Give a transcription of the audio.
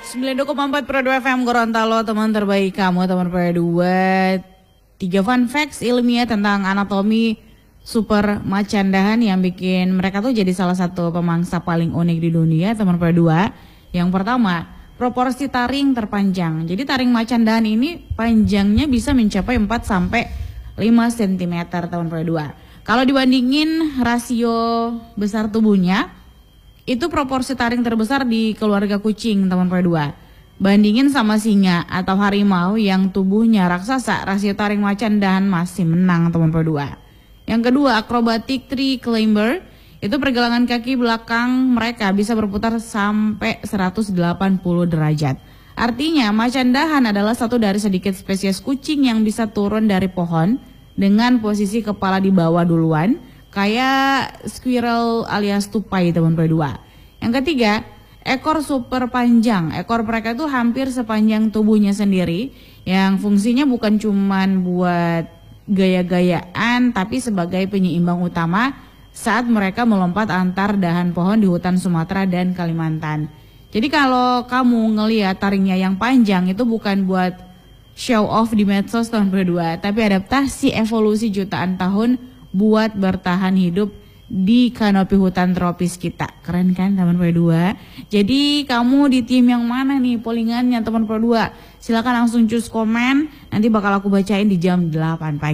92,4 Pro 2 FM Gorontalo, teman terbaik kamu, teman Pro 2. 3 fun facts ilmiah tentang anatomi super macan dahan yang bikin mereka tuh jadi salah satu pemangsa paling unik di dunia, teman Pro 2. Yang pertama, proporsi taring terpanjang. Jadi taring macan dahan ini panjangnya bisa mencapai 4 sampai 5 cm, teman Pro 2. Kalau dibandingin rasio besar tubuhnya, itu proporsi taring terbesar di keluarga kucing, teman Pro 2. Bandingin sama singa atau harimau yang tubuhnya raksasa, rasio taring macan dahan masih menang, teman Pro 2. Yang kedua, acrobatic tree climber. Itu pergelangan kaki belakang mereka bisa berputar sampai 180 derajat. Artinya macan dahan adalah satu dari sedikit spesies kucing yang bisa turun dari pohon dengan posisi kepala di bawah duluan, kayak squirrel alias tupai, teman Pro 2. Yang ketiga, ekor super panjang. Ekor mereka itu hampir sepanjang tubuhnya sendiri, yang fungsinya bukan cuman buat gaya-gayaan, tapi sebagai penyeimbang utama saat mereka melompat antar dahan pohon di hutan Sumatera dan Kalimantan. Jadi kalau kamu ngelihat taringnya yang panjang, itu bukan buat show off di medsos, teman Pro 2, tapi adaptasi evolusi jutaan tahun buat bertahan hidup di kanopi hutan tropis kita. Keren kan, teman Pro 2? Jadi kamu di tim yang mana nih pollingannya, teman Pro 2? Silakan langsung cus komen, nanti bakal aku bacain di jam 8 pagi.